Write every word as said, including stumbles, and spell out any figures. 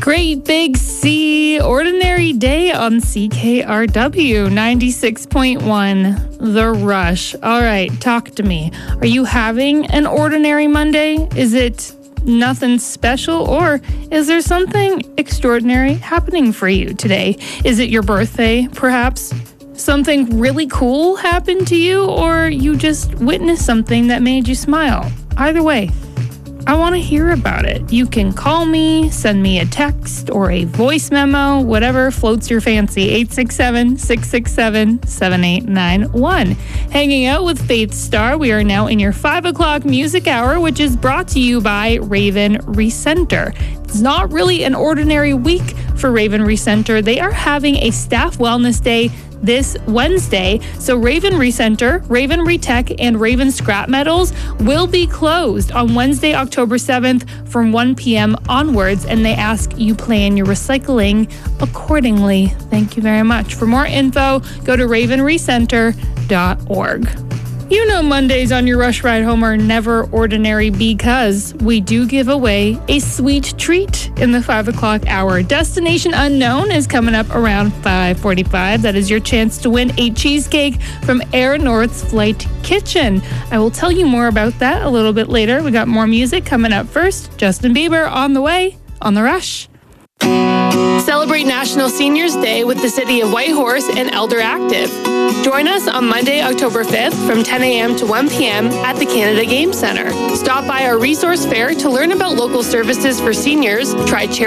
Great Big C, ordinary day on C K R W ninety-six point one, The Rush. All right, talk to me. Are you having an ordinary Monday? Is it nothing special, or is there something extraordinary happening for you today? Is it your birthday, perhaps? Something really cool happened to you, or you just witnessed something that made you smile? Either way, I want to hear about it. You can call me, send me a text or a voice memo, whatever floats your fancy. eight six seven, six six seven, seven eight nine one. Hanging out with Faith Star, we are now in your five o'clock music hour, which is brought to you by Raven Recenter. It's not really an ordinary week for Raven Recenter. They are having a staff wellness day this Wednesday. So Raven Recenter, Raven Retech, and Raven Scrap Metals will be closed on Wednesday, October seventh from one p.m. onwards, and they ask you plan your recycling accordingly. Thank you very much. For more info, go to raven recenter dot org. You know Mondays on your Rush Ride Home are never ordinary because we do give away a sweet treat in the five o'clock hour. Destination Unknown is coming up around five forty-five. That is your chance to win a cheesecake from Air North's Flight Kitchen. I will tell you more about that a little bit later. We got more music coming up first. Justin Bieber on the way on The Rush. Celebrate National Seniors Day with the City of Whitehorse and Elder Active. Join us on Monday, October fifth from ten a.m. to one p.m. at the Canada Game Centre. Stop by our resource fair to learn about local services for seniors, try charity